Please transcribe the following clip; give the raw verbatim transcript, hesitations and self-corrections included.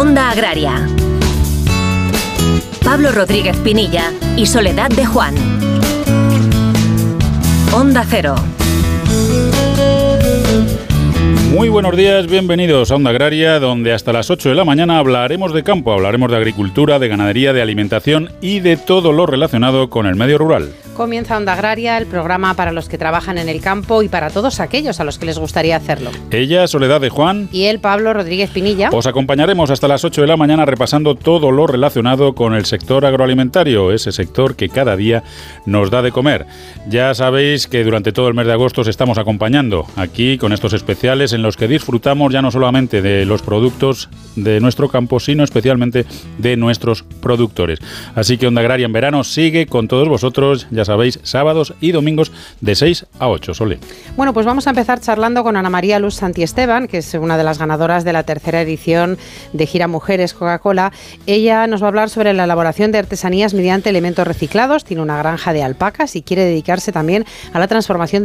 Onda Agraria. Pablo Rodríguez Pinilla y Soledad de Juan. Onda Cero. Muy buenos días, bienvenidos a Onda Agraria, donde hasta las ocho de la mañana hablaremos de campo, hablaremos de agricultura, de ganadería, de alimentación y de todo lo relacionado con el medio rural. Comienza Onda Agraria, el programa para los que trabajan en el campo y para todos aquellos a los que les gustaría hacerlo. Ella, Soledad de Juan. Y él, Pablo Rodríguez Pinilla. Os acompañaremos hasta las ocho de la mañana repasando todo lo relacionado con el sector agroalimentario, ese sector que cada día nos da de comer. Ya sabéis que durante todo el mes de agosto os estamos acompañando aquí con estos especiales en los que disfrutamos ya no solamente de los productos de nuestro campo, sino especialmente de nuestros productores. Así que Onda Agraria en verano sigue con todos vosotros, ya sabéis, sábados y domingos de seis a ocho. Sole. Bueno, pues vamos a empezar charlando con Ana María Luz Santiesteban, que es una de las ganadoras de la tercera edición de Gira Mujeres Coca-Cola. Ella nos va a hablar sobre la elaboración de artesanías mediante elementos reciclados, tiene una granja de alpacas y quiere dedicarse también a la transformación